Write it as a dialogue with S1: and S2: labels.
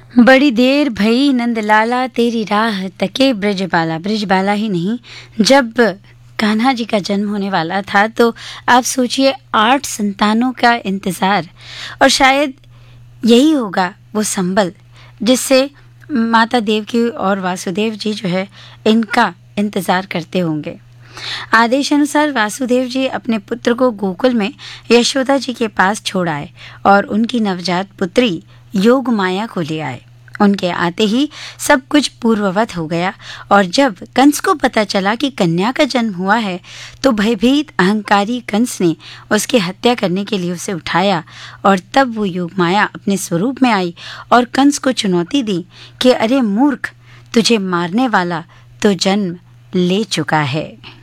S1: बड़ी देर भई नंदलाला तेरी राह तके ब्रजबाला। ब्रजबाला ही नहीं, जब कान्हा जी का जन्म होने वाला था तो आप सोचिए 8 संतानों का इंतज़ार, और शायद यही होगा वो संबल जिससे माता देवकी और वासुदेव जी जो है इनका इंतज़ार करते होंगे। आदेश अनुसार वासुदेव जी अपने पुत्र को गोकुल में यशोदा जी के पास छोड़ आए और उनकी नवजात पुत्री योग माया को ले आए। उनके आते ही सब कुछ पूर्ववत हो गया, और जब कंस को पता चला कि कन्या का जन्म हुआ है तो भयभीत अहंकारी कंस ने उसकी हत्या करने के लिए उसे उठाया, और तब वो योग माया अपने स्वरूप में आई और कंस को चुनौती दी कि अरे मूर्ख, तुझे मारने वाला तो जन्म ले चुका है।